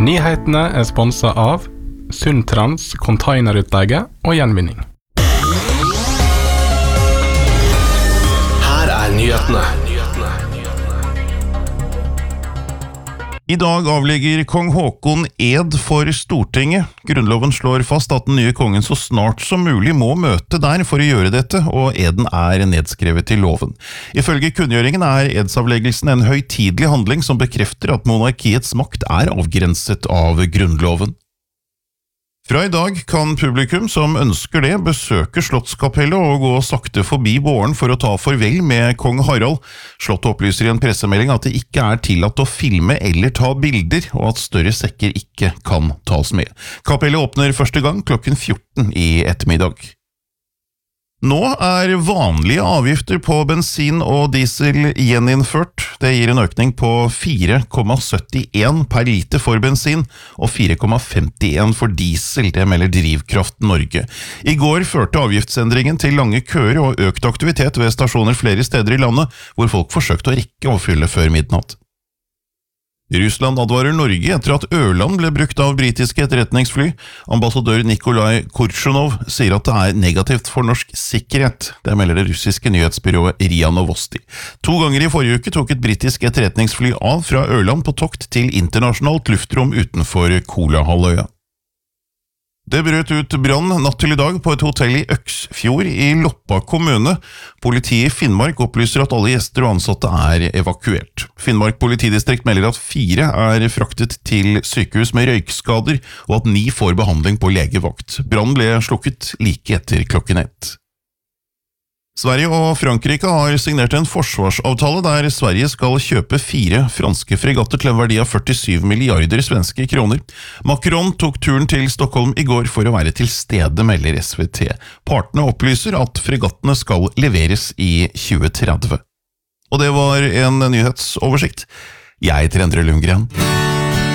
Nyhetene sponset av Sundtrans containerutleie og gjenvinning. Her nyhetene. I dag avlegger kong Håkon ed for Stortinget. Grunnloven slår fast at den nye kongen så snart som mulig må møte der for å gjøre dette, og eden nedskrevet i loven. Ifølge kunngjøringen edsavleggelsen en høytidelig handling som bekrefter at monarkiets makt avgrenset av Grunnloven. Fra i dag kan publikum som ønsker det besøke Slottskapellet og gå sakte forbi båren for å ta farvel med kong Harald. Slottet opplyser i en pressemelding at det ikke tillatt å filme eller ta bilder, og at større sekker ikke kan tas med. Kapellet åpner første gang klokken 14 i ettermiddag. Nå vanlige avgifter på bensin og diesel gjeninnført. Det gir en økning på 4,71 per liter for bensin og 4,51 for diesel, det melder Drivkraft Norge. I går førte avgiftsendringen til lange køer og økt aktivitet ved stasjoner flere steder i landet, hvor folk forsøkte å rekke å fylle før midnatt. Russland advarer Norge etter at Ørland ble brukt av britiske etterretningsfly. Ambassadør Nikolai Korshunov sier at det negativt for norsk sikkerhet. Det melder det russiske nyhetsbyrået RIA Novosti. 2 ganger i forrige uke tok et britisk etterretningsfly av fra Ørland på tokt til internasjonalt luftrom utenfor Kolahalvøya. Det brøt ut brann natt til i dag på et hotell i Øksfjord i Loppa kommune. Politiet i Finnmark opplyser at alle gjester og ansatte evakuert. Finnmark politidistrikt melder at 4 fraktet til sykehus med røykskader, og at 9 får behandling på legevakt. Brann ble slukket like etter klokken 1. Sverige og Frankrike har signert en forsvarsavtale der Sverige skal kjøpe 4 franske fregatter til en verdi av 47 milliarder svenske kroner. Macron tok turen til Stockholm i går for å være til stede, melder SVT. Partene opplyser at fregattene skal leveres i 2030. Og det var en nyhetsoversikt. Jeg heter Endre Lundgren.